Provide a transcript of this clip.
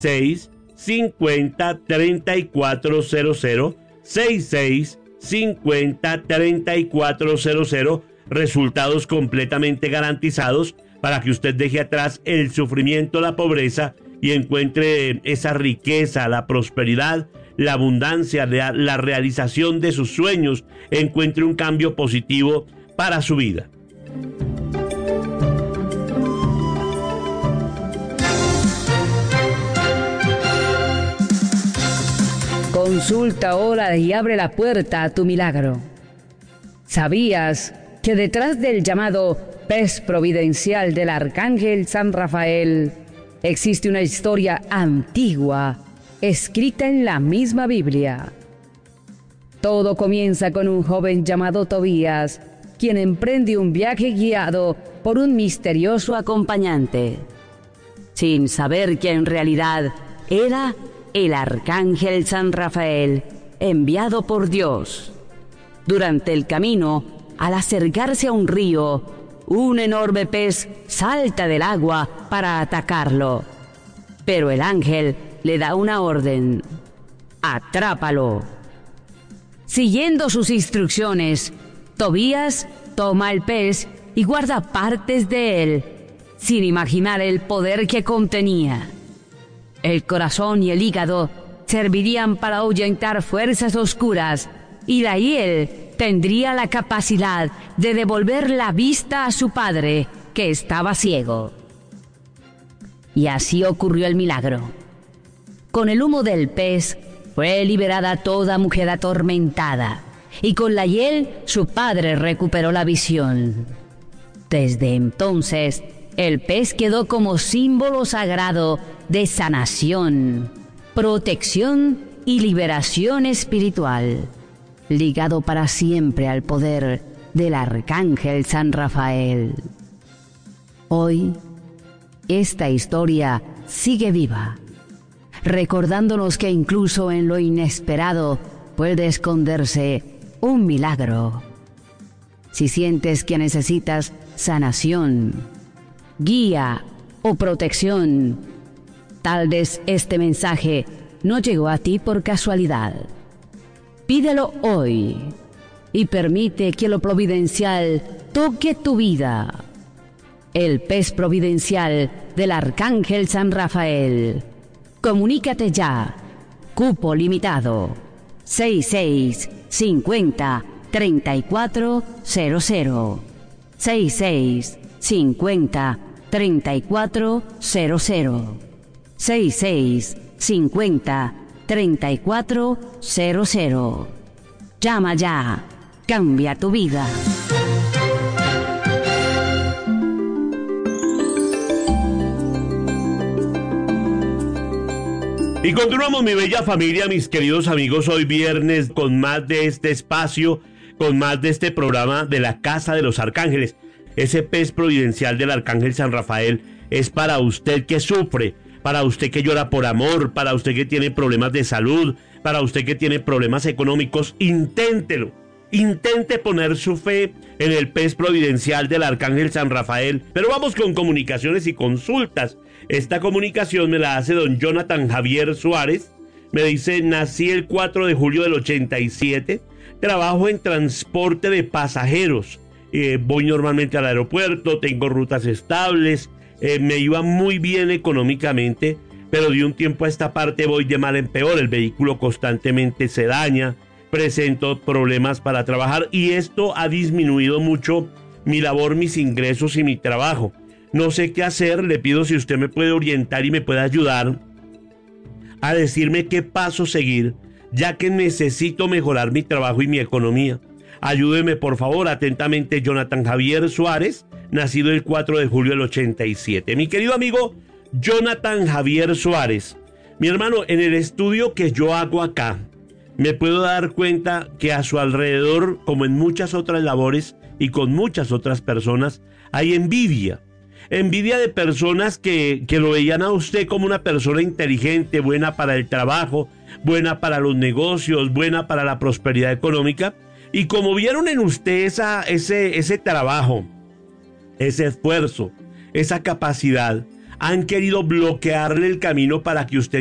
6650-3400, 6650-3400, resultados completamente garantizados para que usted deje atrás el sufrimiento, la pobreza y encuentre esa riqueza, la prosperidad, la abundancia, la realización de sus sueños, encuentre un cambio positivo para su vida. Consulta ahora y abre la puerta a tu milagro. ¿Sabías que detrás del llamado pez providencial del arcángel San Rafael existe una historia antigua escrita en la misma Biblia? Todo comienza con un joven llamado Tobías, quien emprende un viaje guiado por un misterioso acompañante, sin saber que en realidad era el arcángel San Rafael, enviado por Dios. Durante el camino, al acercarse a un río, un enorme pez salta del agua para atacarlo. Pero el ángel le da una orden: ¡atrápalo! Siguiendo sus instrucciones, Tobías toma el pez y guarda partes de él, sin imaginar el poder que contenía. El corazón y el hígado servirían para ahuyentar fuerzas oscuras, y de ahí él tendría la capacidad de devolver la vista a su padre, que estaba ciego. Y así ocurrió el milagro. Con el humo del pez fue liberada toda mujer atormentada, y con la hiel su padre recuperó la visión. Desde entonces, el pez quedó como símbolo sagrado de sanación, protección y liberación espiritual, ligado para siempre al poder del arcángel San Rafael. Hoy, esta historia sigue viva, recordándonos que incluso en lo inesperado puede esconderse un milagro. Si sientes que necesitas sanación, guía o protección, tal vez este mensaje no llegó a ti por casualidad. Pídelo hoy y permite que lo providencial toque tu vida. El pez providencial del arcángel San Rafael. Comunícate ya. Cupo limitado. 6650-3400. 6650-3400. 6650-3400. Llama ya. Cambia tu vida. Y continuamos, mi bella familia, mis queridos amigos, hoy viernes con más de este espacio, con más de este programa de la Casa de los Arcángeles. Ese pez providencial del arcángel San Rafael es para usted que sufre, para usted que llora por amor, para usted que tiene problemas de salud, para usted que tiene problemas económicos. Inténtelo. Intente poner su fe en el pez providencial del arcángel San Rafael. Pero vamos con comunicaciones y consultas. Esta comunicación me la hace don Jonathan Javier Suárez. Me dice: nací el 4 de julio del 87. Trabajo en transporte de pasajeros. Voy normalmente al aeropuerto, tengo rutas estables. Me iba muy bien económicamente, pero de un tiempo a esta parte voy de mal en peor. El vehículo constantemente se daña. Presento problemas para trabajar y esto ha disminuido mucho mi labor, mis ingresos y mi trabajo. No sé qué hacer. Le pido si usted me puede orientar y me puede ayudar a decirme qué paso seguir, ya que necesito mejorar mi trabajo y mi economía. Ayúdeme, por favor. Atentamente, Jonathan Javier Suárez, nacido el 4 de julio del 87. Mi querido amigo Jonathan Javier Suárez, mi hermano, en el estudio que yo hago acá, me puedo dar cuenta que a su alrededor, como en muchas otras labores y con muchas otras personas, hay envidia. Envidia de personas que lo veían a usted como una persona inteligente, buena para el trabajo, buena para los negocios, buena para la prosperidad económica. Y como vieron en usted ese trabajo, ese esfuerzo, esa capacidad, han querido bloquearle el camino para que usted